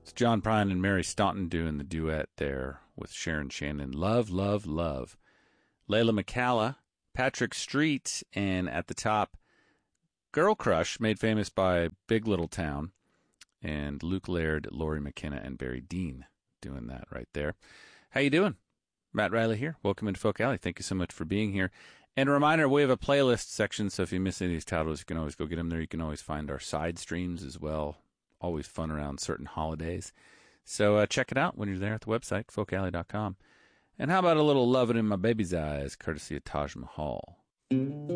It's John Prine and Mary Staunton doing the duet there with Sharon Shannon. Love, love, love. Layla McCalla, Patrick Street, and at the top, Girl Crush, made famous by Big Little Town, and Luke Laird, Laurie McKenna, and Barry Dean doing that right there. How you doing? Matt Riley here. Welcome into Folk Alley. Thank you so much for being here. And a reminder, we have a playlist section, so if you miss any of these titles, you can always go get them there. You can always find our side streams as well. Always fun around certain holidays. So check it out when you're there at the website, folkalley.com. And how about a little Lovin' in My Baby's Eyes, courtesy of Taj Mahal?